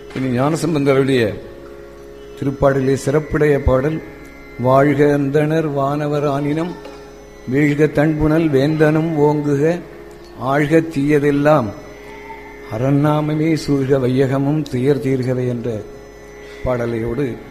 இனி ஞானசம்பந்தருடைய திருப்பாடலிலே சிறப்புடைய பாடல், வாழ்க அந்தணர் வானவர் ஆனினம் வீழ்க தன்புணல் வேந்தனும் ஓங்குக ஆழ்க தீயதெல்லாம் அரண்நாமமே சூழ்க வையகமும் துயர் தீர்கவே என்ற பாடலையோடு